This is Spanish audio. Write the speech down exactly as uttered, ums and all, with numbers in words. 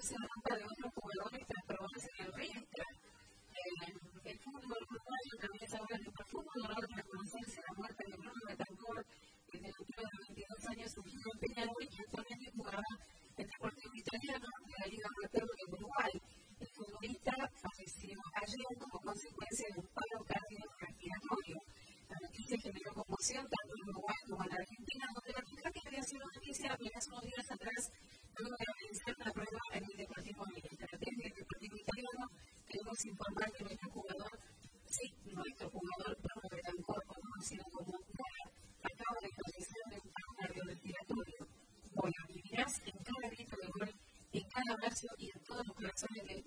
se nota de otros jugadores que trabajan en el Riestra. El fútbol uruguayo también se habla de otro fútbol, ahora la conocencia, la muerte de Bruno Betancourt, que de altura de veintidós años surgió en Peñarol y actualmente jugaba en Deportivo Italiano de la Liga Amateur de Uruguay. El futbolista falleció ayer como consecuencia de un paro cardiorrespiratorio. La noticia generó conmoción tanto en Uruguay como en Argentina, donde la fíjate había sido noticia apenas unos días atrás, luego de realizar la prueba en el Deportivo Italiano. Desde el Deportivo Italiano queremos informar que nuestro jugador, sí, nuestro jugador Bruno Betancourt, conocido como Bola, acaba de fallecer de un paro cardiorrespiratorio. Bola, vivirás en cada grito de gol, en cada abrazo y en todos los corazones de